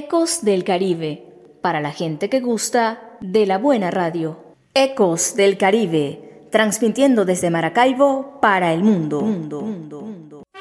Ecos del Caribe, para la gente que gusta de la buena radio. Ecos del Caribe, transmitiendo desde Maracaibo para el mundo.